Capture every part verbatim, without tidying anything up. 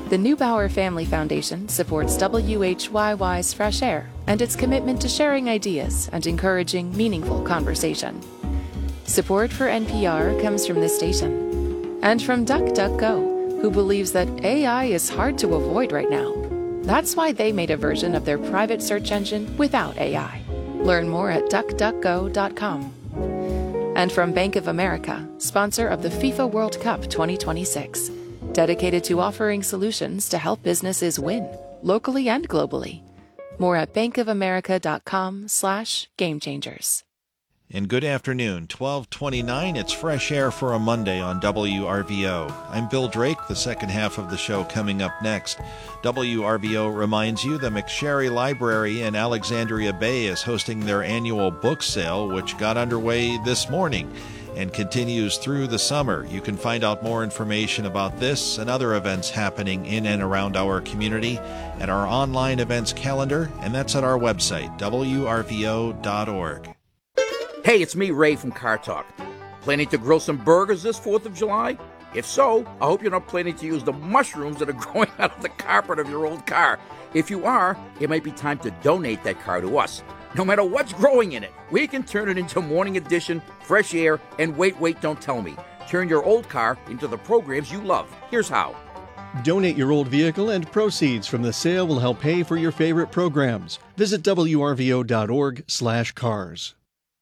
The Neubauer Family Foundation supports W H Y Y's Fresh Air and its commitment to sharing ideas and encouraging meaningful conversation. Support for N P R comes from this station and from DuckDuckGo, who believes that A I is hard to avoid right now. That's why they made a version of their private search engine without A I. Learn more at duck duck go dot com. And from Bank of America, sponsor of the FIFA World Cup twenty twenty-six, dedicated to offering solutions to help businesses win, locally and globally. More at bankofamerica.com slash game changers. And good afternoon, twelve twenty-nine. It's Fresh Air for a Monday on W R V O. I'm Bill Drake, the second half of the show coming up next. W R V O reminds you the McSherry Library in Alexandria Bay is hosting their annual book sale, which got underway this morning and continues through the summer. You can find out more information about this and other events happening in and around our community at our online events calendar, and that's at our website, W R V O dot org. Hey, it's me, Ray from Car Talk. Planning to grill some burgers this fourth of July? If so, I hope you're not planning to use the mushrooms that are growing out of the carpet of your old car. If you are, it might be time to donate that car to us. No matter what's growing in it, we can turn it into Morning Edition, Fresh Air, and Wait, Wait, Don't Tell Me. Turn your old car into the programs you love. Here's how. Donate your old vehicle and proceeds from the sale will help pay for your favorite programs. Visit W R V O dot org slash cars.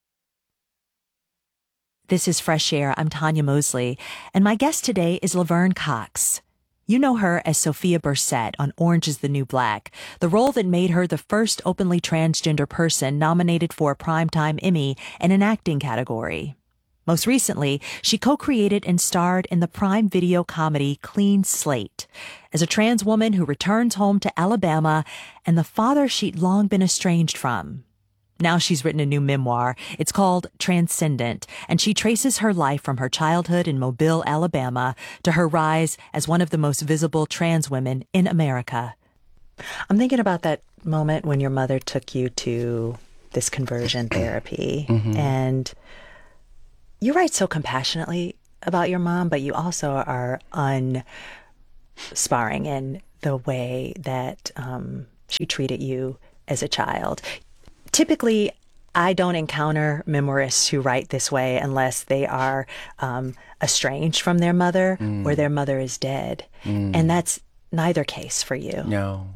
This is Fresh Air. I'm Tanya Mosley, and my guest today is Laverne Cox. You know her as Sophia Bursette on Orange is the New Black, the role that made her the first openly transgender person nominated for a Primetime Emmy in an acting category. Most recently, she co-created and starred in the Prime Video comedy Clean Slate as a trans woman who returns home to Alabama and the father she'd long been estranged from. Now she's written a new memoir. It's called Transcendent, and she traces her life from her childhood in Mobile, Alabama, to her rise as one of the most visible trans women in America. I'm thinking about that moment when your mother took you to this conversion therapy, mm-hmm. and you write so compassionately about your mom, but you also are unsparring in the way that um, she treated you as a child. Typically, I don't encounter memoirists who write this way unless they are um, estranged from their mother mm. or their mother is dead. Mm. And that's neither case for you. No.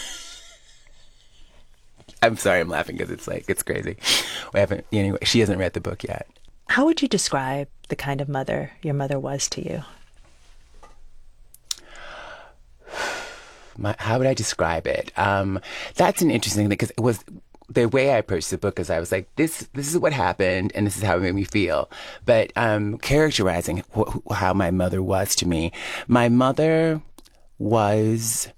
I'm sorry, I'm laughing because it's like, it's crazy. We haven't, anyway, she hasn't read the book yet. How would you describe the kind of mother your mother was to you? My, how would I describe it? Um, that's an interesting thing because it was... The way I approached the book is I was like, this this is what happened, and this is how it made me feel. But um, characterizing wh- how my mother was to me, my mother was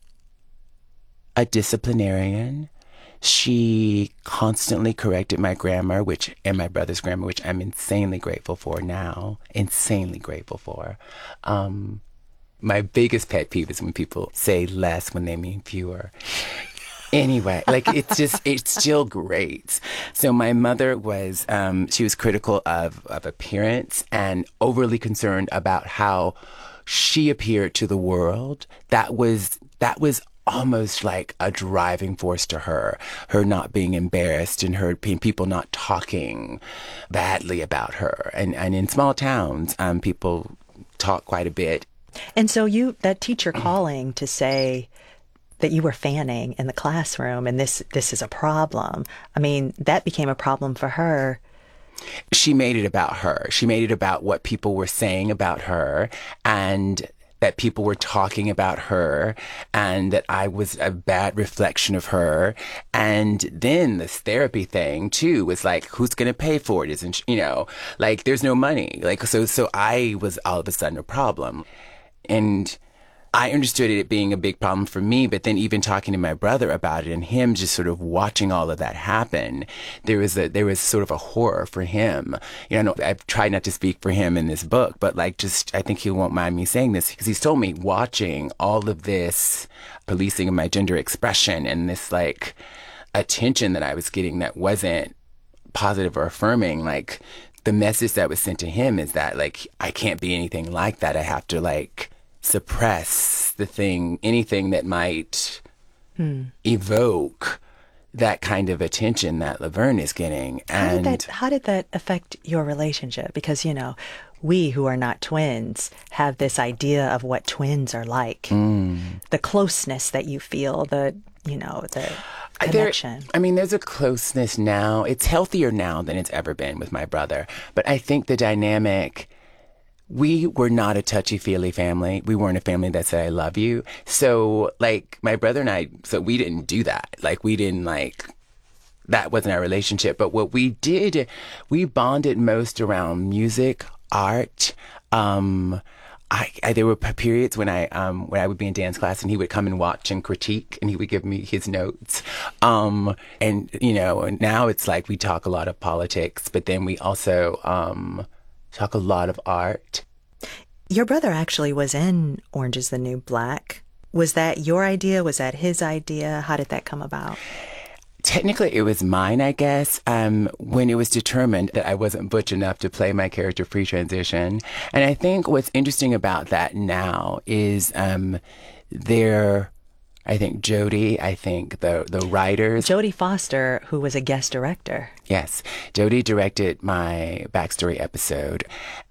a disciplinarian. She constantly corrected my grammar, which and my brother's grammar, which I'm insanely grateful for now. Insanely grateful for. Um, my biggest pet peeve is when people say less when they mean fewer. Anyway, like, it's just, it's still great. So my mother was, um, she was critical of, of appearance and overly concerned about how she appeared to the world. That was, that was almost like a driving force to her, her not being embarrassed and her people not talking badly about her. And, and in small towns, um, people talk quite a bit. And so you, that teacher calling to say that you were fanning in the classroom and this this is a problem. I mean, that became a problem for her. She made it about her. She made it about what people were saying about her and that people were talking about her and that I was a bad reflection of her. And then this therapy thing too was like, who's going to pay for it? Isn't, you know, like there's no money. Like, so, so I was all of a sudden a problem. And I understood it being a big problem for me, but then even talking to my brother about it and him just sort of watching all of that happen, there was a, there was sort of a horror for him. You know, I've tried not to speak for him in this book, but like just, I think he won't mind me saying this because he's told me watching all of this policing of my gender expression and this like attention that I was getting that wasn't positive or affirming, like the message that was sent to him is that like, I can't be anything like that. I have to like suppress the thing, anything that might Hmm. evoke that kind of attention that Laverne is getting. How And did that, how did that affect your relationship? Because, you know, we who are not twins have this idea of what twins are like. Mm. The closeness that you feel, the, you know, the connection. There, I mean, there's a closeness now. It's healthier now than it's ever been with my brother. But I think the dynamic, we were not a touchy-feely family. We weren't a family that said, I love you. So, like, my brother and I, so we didn't do that. Like, we didn't, like, that wasn't our relationship. But what we did, we bonded most around music, art. Um, I, I there were periods when I um when I would be in dance class and he would come and watch and critique and he would give me his notes. Um, and, you know, and now it's like we talk a lot of politics, but then we also um talk a lot of art. Your brother actually was in Orange is the New Black. Was that your idea? Was that his idea? How did that come about? Technically, it was mine, I guess, um, when it was determined that I wasn't butch enough to play my character pre-transition. And I think what's interesting about that now is um, there, I think Jodie, I think the the writers. Jodie Foster, who was a guest director. Yes, Jodie directed my backstory episode,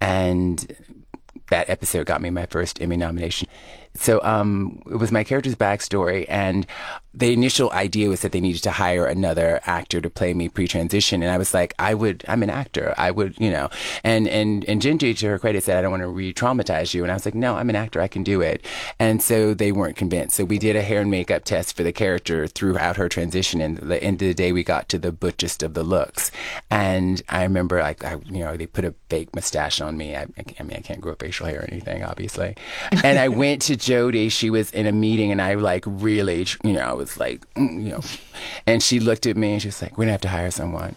and that episode got me my first Emmy nomination. So um, it was my character's backstory, and the initial idea was that they needed to hire another actor to play me pre-transition, and I was like, I would, I'm an actor, I would, you know, and and and Gingy, to her credit, said, I don't want to re-traumatize you, and I was like, no, I'm an actor, I can do it, and so they weren't convinced. So we did a hair and makeup test for the character throughout her transition, and at the end of the day, we got to the butchest of the looks, and I remember, like, I, you know, they put a fake mustache on me. I, I mean, I can't grow facial hair or anything, obviously, and I went to Jodie. She was in a meeting, and I like really, you know, I was like, mm, you know, and she looked at me and she was like, we're gonna have to hire someone.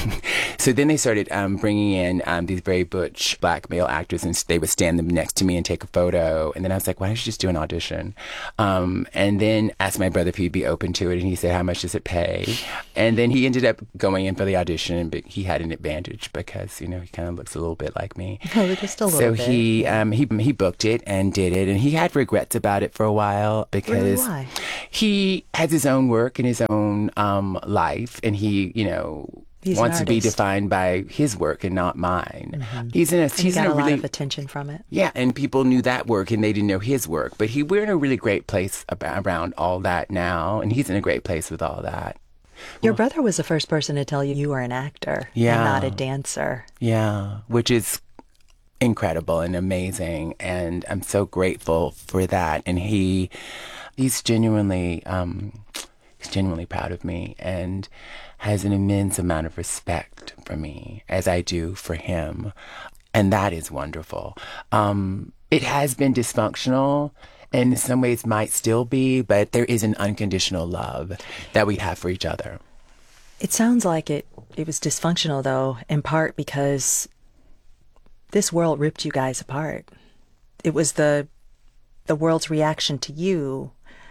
So then they started um, bringing in um, these very butch black male actors, and they would stand them next to me and take a photo. And then I was like, why don't you just do an audition? Um, and then asked my brother if he'd be open to it, and he said, how much does it pay? And then he ended up going in for the audition, and he had an advantage because, you know, he kind of looks a little bit like me. Oh, just a little so bit. he um, he he booked it and did it, and he had regrets about it for a while because Really? Why? he has his own work and his own um, life, and he, you know, He's an wants to be artist. defined by his work and not mine. Mhm. He's in a And he he's got in a a lot really of attention from it. yeah, and people knew that work and they didn't know his work. But he we're in a really great place ab- around all that now, and he's in a great place with all that. Your brother was the first person to tell you you were an actor Yeah. and not a dancer. Yeah, which is incredible and amazing, and I'm so grateful for that. And he, he's genuinely, um, he's genuinely proud of me and has an immense amount of respect for me, as I do for him, and that is wonderful. Um, it has been dysfunctional. And in some ways might still be, but there is an unconditional love that we have for each other. It sounds like it, it was dysfunctional, though, in part because this world ripped you guys apart. It was the the world's reaction to you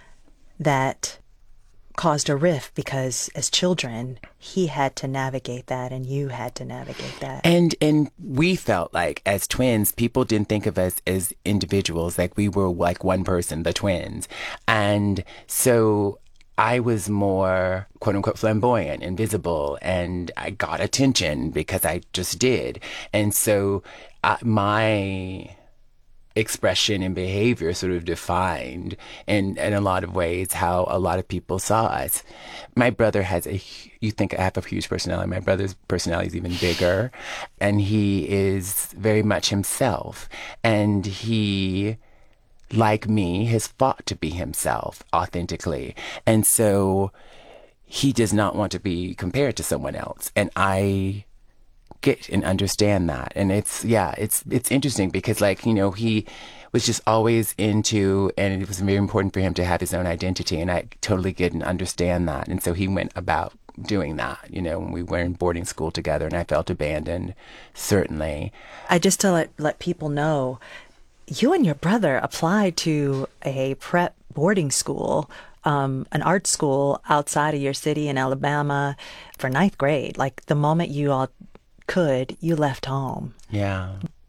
that caused a rift, because as children, he had to navigate that and you had to navigate that. And and we felt like as twins, people didn't think of us as individuals, like we were like one person, the twins. And so I was more, quote unquote, flamboyant and visible, and I got attention because I just did. And so uh, my expression and behavior sort of defined in, in a lot of ways how a lot of people saw us. My brother has a, you think I have a huge personality. My brother's personality is even bigger, and he is very much himself. And he, like me, has fought to be himself authentically. And so he does not want to be compared to someone else. And I get and understand that. And it's, yeah, it's, it's interesting because, like, you know, he was just always into, and it was very important for him to have his own identity. And I totally get and understand that. And so he went about doing that, you know, when we were in boarding school together, and I felt abandoned, certainly. I just to let, let people know, you and your brother applied to a prep boarding school, um, an art school outside of your city in Alabama for ninth grade. Like the moment you all could, you left home. Yeah.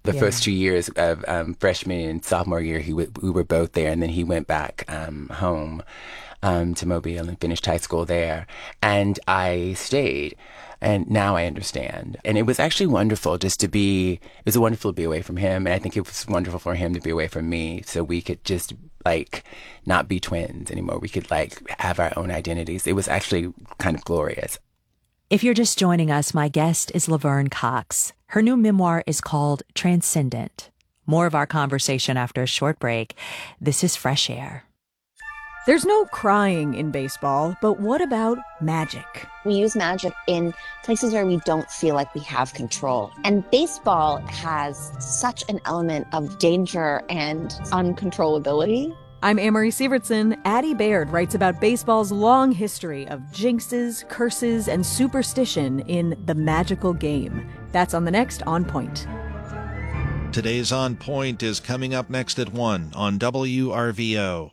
The Yeah. first two years of um, freshman and sophomore year, he w- we were both there, and then he went back um, home um, to Mobile and finished high school there. And I stayed, and now I understand. And it was actually wonderful just to be, it was wonderful to be away from him, and I think it was wonderful for him to be away from me, so we could just, like, not be twins anymore. We could, like, have our own identities. It was actually kind of glorious. If you're just joining us, my guest is Laverne Cox. Her new memoir is called Transcendent. More of our conversation after a short break. This is Fresh Air. There's no crying in baseball, but what about magic? We use magic in places where we don't feel like we have control. And baseball has such an element of danger and uncontrollability. I'm Amory Sievertson. Addie Baird writes about baseball's long history of jinxes, curses, and superstition in The Magical Game. That's on the next On Point. Today's On Point is coming up next at one on W R V O.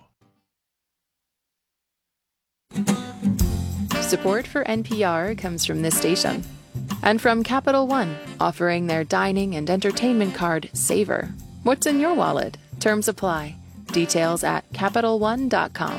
Support for N P R comes from this station and from Capital One, offering their dining and entertainment card, Savor. What's in your wallet? Terms apply. Details at Capital One dot com.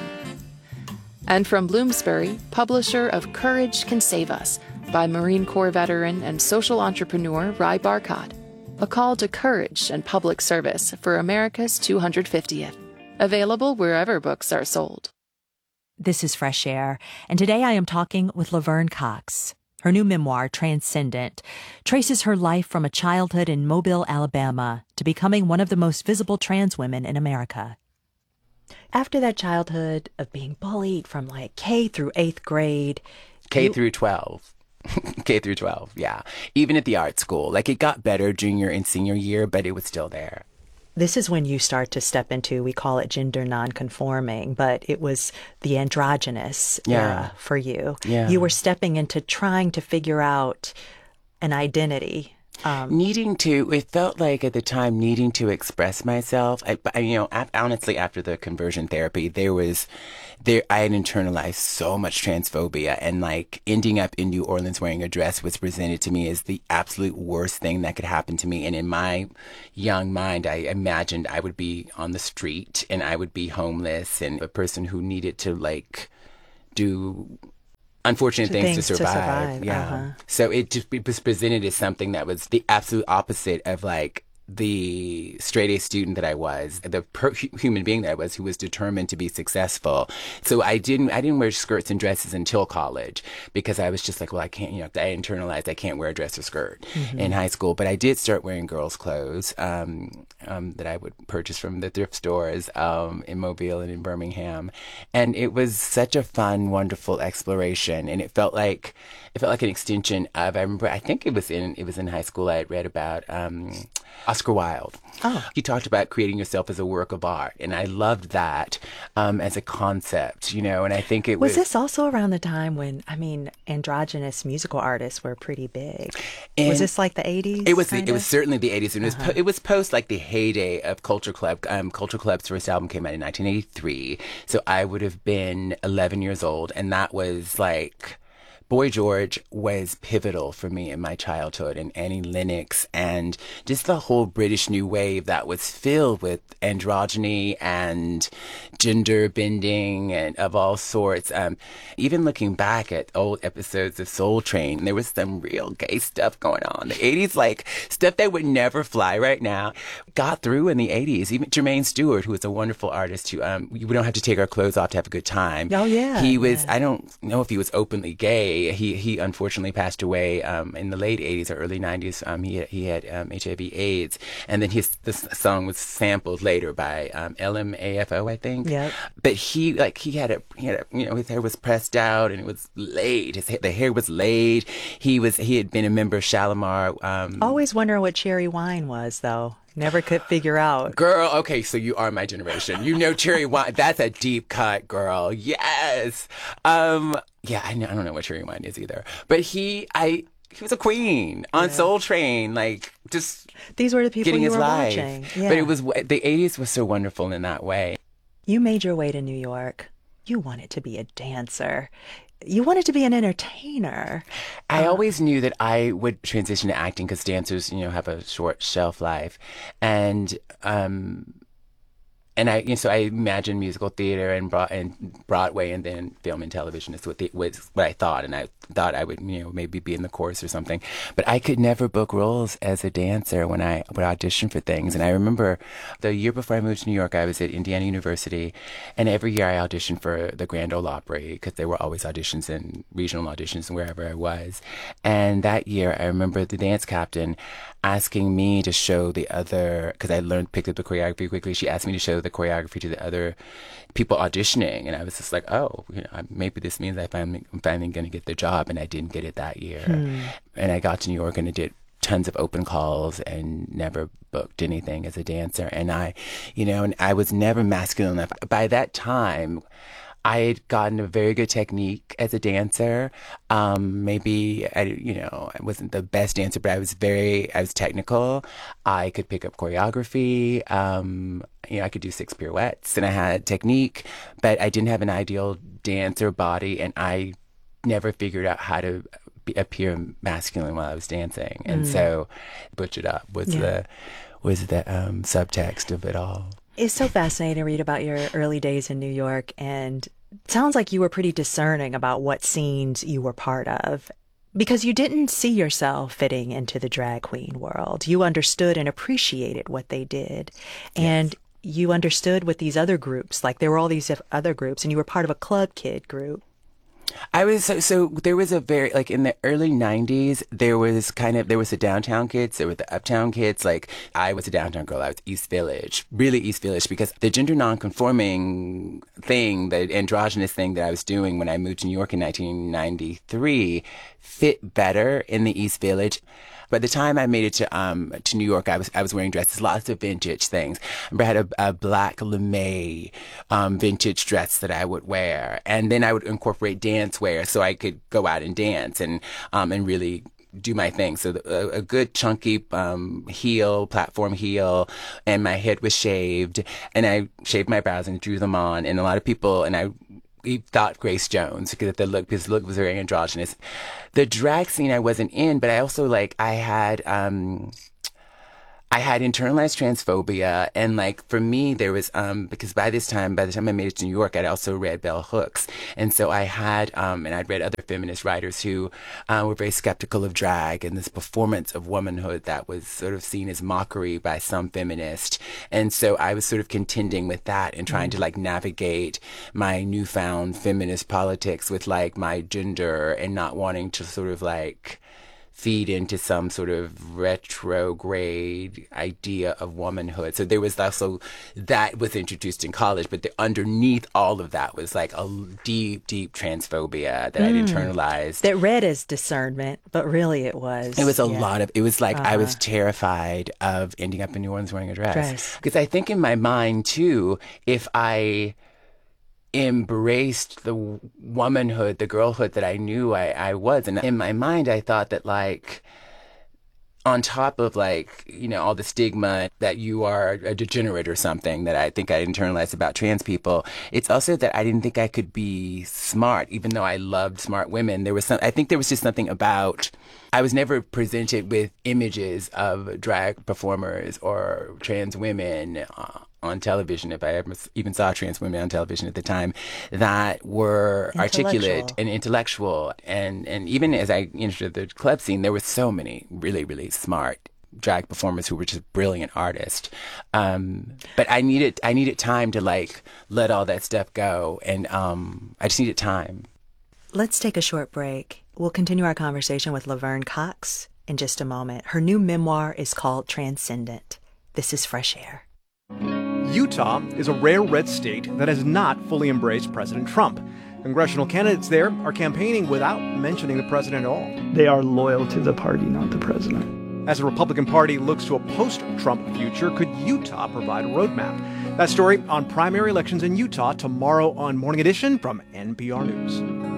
And from Bloomsbury, publisher of Courage Can Save Us by Marine Corps veteran and social entrepreneur Ry Barcott. A call to courage and public service for America's two hundred fiftieth. Available wherever books are sold. This is Fresh Air, and today I am talking with Laverne Cox. Her new memoir, Transcendent, traces her life from a childhood in Mobile, Alabama, to becoming one of the most visible trans women in America. After that childhood of being bullied from like K through eighth grade. K you- through twelve. K through twelve, yeah. Even at the art school. Like, it got better junior and senior year, but it was still there. This is when you start to step into, we call it gender nonconforming, but it was the androgynous Yeah. era for you. Yeah. You were stepping into trying to figure out an identity. Um, Needing to, it felt like at the time needing to express myself. I, I you know, I, honestly, after the conversion therapy, there was, there I had internalized so much transphobia, and like ending up in New Orleans wearing a dress was presented to me as the absolute worst thing that could happen to me. And in my young mind, I imagined I would be on the street and I would be homeless and a person who needed to like do unfortunate things, things to to survive. survive, Yeah. uh-huh. So it just it was presented as something that was the absolute opposite of like the straight A student that I was, the per- human being that I was, who was determined to be successful. So I didn't I didn't wear skirts and dresses until college, because I was just like, well, I can't, you know, I internalized I can't wear a dress or skirt mm-hmm. in high school. But I did start wearing girls' clothes um, um, that I would purchase from the thrift stores um, in Mobile and in Birmingham, and it was such a fun, wonderful exploration. And it felt like it felt like an extension of, I remember, I think it was in it was in high school. I had read about Um, Oscar Wilde. Oh. He talked about creating yourself as a work of art, and I loved that um, as a concept, you know. And I think it was. Was this also around the time when, I mean, androgynous musical artists were pretty big? And was this like the eighties? It was. The, kinda? it was certainly the eighties, and it was. Uh-huh. Po- it was post like the heyday of Culture Club. Um, Culture Club's first album came out in nineteen eighty-three, so I would have been eleven years old, and that was like. Boy George was pivotal for me in my childhood, and Annie Lennox, and just the whole British New Wave that was filled with androgyny and gender bending and of all sorts. Um, even looking back at old episodes of Soul Train, there was some real gay stuff going on. The eighties, like stuff that would never fly right now, got through in the eighties. Even Jermaine Stewart, who was a wonderful artist, who um, we don't have to take our clothes off to have a good time. Oh yeah, he was. yeah. I don't know if he was openly gay. He he unfortunately passed away um, in the late eighties or early nineties. Um, he he had um, H I V AIDS, and then his this song was sampled later by um, L M A F O, I think. Yep. But he like he had a he had a, you know, his hair was pressed out and it was laid. His the hair was laid. He was he had been a member of Shalimar. Um, Always wondering what cherry wine was, though. Never could figure out. Girl, okay, so you are my generation. You know cherry wine. That's a deep cut, girl. Yes. Um, yeah, I, know, I don't know what cherry wine is either. But he, I, he was a queen on Yeah. Soul Train, like just These were the people getting you his were life. watching. Yeah. But it was the eighties was so wonderful in that way. You made your way to New York. You wanted to be a dancer. you wanted to be an entertainer. I uh, always knew that I would transition to acting because dancers, you know, have a short shelf life. And, um, And I, you know, so I imagined musical theater and, Broad, and Broadway, and then film and television is what, the, was what I thought. And I thought I would, you know, maybe be in the chorus or something. But I could never book roles as a dancer when I would audition for things. And I remember the year before I moved to New York, I was at Indiana University, and every year I auditioned for the Grand Ole Opry because there were always auditions and regional auditions wherever I was. And that year, I remember the dance captain asking me to show the other, because I learned, picked up the choreography quickly. She asked me to show the choreography to the other people auditioning. And I was just like, oh, you know, maybe this means I finally, I'm finally going to get the job. And I didn't get it that year. Hmm. And I got to New York and I did tons of open calls and never booked anything as a dancer. And I, you know, and I was never masculine enough. By that time, I had gotten a very good technique as a dancer. Um, maybe I, you know, I wasn't the best dancer, but I was very, I was technical. I could pick up choreography. Um, you know, I could do six pirouettes, and I had technique, but I didn't have an ideal dancer body, and I never figured out how to be, appear masculine while I was dancing. And mm. so, butch it up was yeah. the was the um, subtext of it all. It's so fascinating to read about your early days in New York, and it sounds like you were pretty discerning about what scenes you were part of, because you didn't see yourself fitting into the drag queen world. You understood and appreciated what they did, and yes. you understood with these other groups, like there were all these other groups, and you were part of a club kid group. I was, so, so there was a very, like in the early nineties, there was kind of, there was the downtown kids, there were the uptown kids. Like I was a downtown girl, I was East Village, really East Village, because the gender nonconforming thing, the androgynous thing that I was doing when I moved to New York in nineteen ninety-three fit better in the East Village. By the time I made it to um to New York, I was I was wearing dresses, lots of vintage things. I remember I had a, a black lame um, vintage dress that I would wear, and then I would incorporate dance wear so I could go out and dance and um and really do my thing. So the, a, a good chunky um heel, platform heel, and my head was shaved, and I shaved my brows and drew them on, and a lot of people and I. We thought Grace Jones because the look, his look was very androgynous. The drag scene I wasn't in, but I also like I had um, I had internalized transphobia, and like for me there was um because by this time, by the time I made it to New York, I'd also read Bell Hooks, and so I had um and I'd read other feminist writers who uh, were very skeptical of drag and this performance of womanhood that was sort of seen as mockery by some feminists, and so I was sort of contending with that and trying mm-hmm. to like navigate my newfound feminist politics with like my gender and not wanting to sort of like feed into some sort of retrograde idea of womanhood. So there was also, that was introduced in college, but the, underneath all of that was like a deep, deep transphobia that mm. I'd internalized. That read as discernment, but really it was. It was a yeah. lot of, it was like uh-huh. I was terrified of ending up in New Orleans wearing a dress. Because I think in my mind too, if I embraced the womanhood, the girlhood that I knew I, I was. And in my mind, I thought that like, on top of like, you know, all the stigma that you are a degenerate or something that I think I internalized about trans people, it's also that I didn't think I could be smart, even though I loved smart women. There was some, I think there was just something about, I was never presented with images of drag performers or trans women uh, on television, if I ever even saw trans women on television at the time, that were articulate and intellectual. And, and even as I entered the club scene, there were so many really, really smart drag performers who were just brilliant artists. Um, but I needed, I needed time to like let all that stuff go. And um, I just needed time. Let's take a short break. We'll continue our conversation with Laverne Cox in just a moment. Her new memoir is called Transcendent. This is Fresh Air. Utah is a rare red state that has not fully embraced President Trump. Congressional candidates there are campaigning without mentioning the president at all. They are loyal to the party, not the president. As the Republican Party looks to a post-Trump future, could Utah provide a roadmap? That story on primary elections in Utah tomorrow on Morning Edition from N P R News.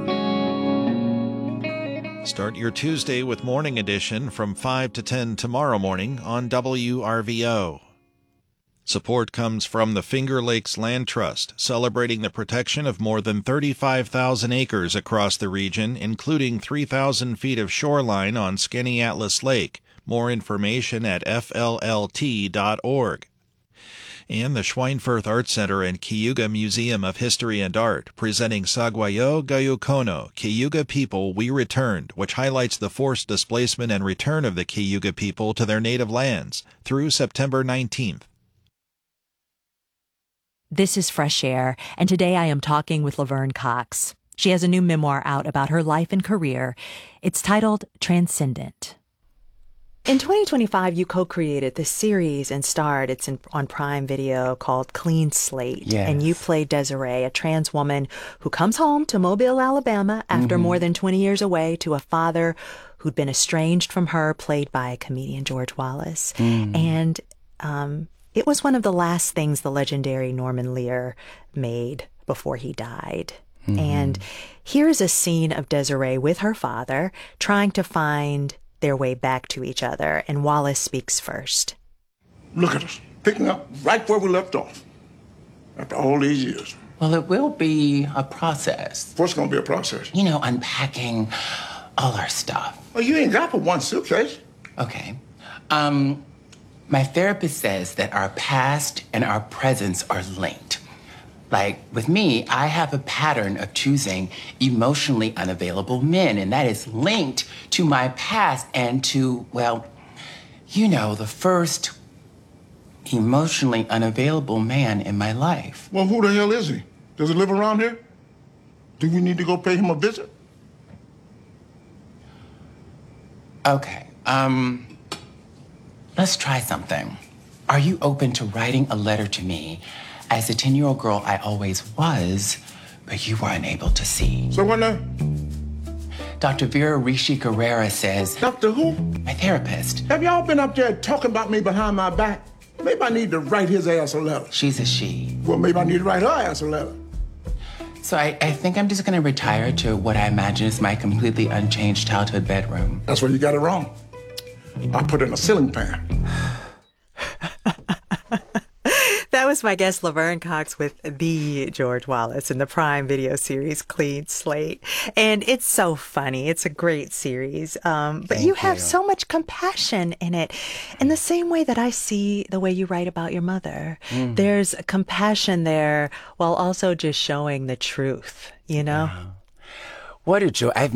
Start your Tuesday with Morning Edition from five to ten tomorrow morning on W R V O. Support comes from the Finger Lakes Land Trust, celebrating the protection of more than thirty-five thousand acres across the region, including three thousand feet of shoreline on Skaneateles Lake. More information at F L L T dot org. And the Schweinfurth Art Center and Cayuga Museum of History and Art, presenting Saguayo Gayukono, Cayuga People We Returned, which highlights the forced displacement and return of the Cayuga people to their native lands, through September nineteenth. This is Fresh Air, and today I am talking with Laverne Cox. She has a new memoir out about her life and career. It's titled Transcendent. In twenty twenty-five, you co-created this series and starred, it's in, on Prime Video, called Clean Slate. Yes. And you play Desiree, a trans woman who comes home to Mobile, Alabama, after mm-hmm. more than twenty years away to a father who'd been estranged from her, played by comedian George Wallace. Mm. And um, it was one of the last things the legendary Norman Lear made before he died. Mm-hmm. And here's a scene of Desiree with her father trying to find their way back to each other, and Wallace speaks first. Look at us, picking up right where we left off after all these years. Well, it will be a process. What's going to be a process? You know, unpacking all our stuff. Well, you ain't got but one suitcase. Okay. Um, my therapist says that our past and our presents are linked. Like, with me, I have a pattern of choosing emotionally unavailable men, and that is linked to my past and to, well, you know, the first emotionally unavailable man in my life. Well, who the hell is he? Does he live around here? Do we need to go pay him a visit? Okay, um, let's try something. Are you open to writing a letter to me as the ten-year-old girl I always was, but you were unable to see? So what now? Doctor Vera Rishi Guerrera says... Doctor who? My therapist. Have y'all been up there talking about me behind my back? Maybe I need to write his ass a letter. She's a she. Well, maybe I need to write her ass a letter. So I, I think I'm just going to retire to what I imagine is my completely unchanged childhood bedroom. That's where you got it wrong. I put in a ceiling fan. That was my guest, Laverne Cox, with the George Wallace in the Prime Video series Clean Slate. And it's so funny. It's a great series. Um, but you have you. so much compassion in it. In the same way that I see the way you write about your mother. Mm. There's compassion there while also just showing the truth, you know? Uh, what a joy. I've